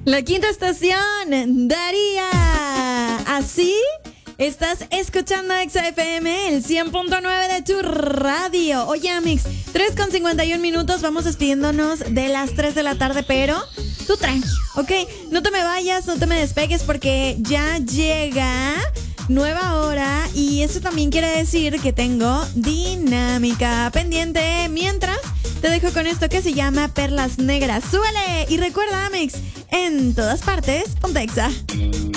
La quinta estación, Daría. Así estás escuchando Exa FM, el 100.9 de tu radio. Oye, Amix, 3:51 minutos. Vamos despidiéndonos de las 3 de la tarde, pero tú tranqui, ¿ok? No te me vayas, no te me despegues porque ya llega nueva hora y eso también quiere decir que tengo dinámica pendiente. Mientras, te dejo con esto que se llama Perlas Negras. ¡Súbele! Y recuerda, Amex, en todas partes, ponte Exa.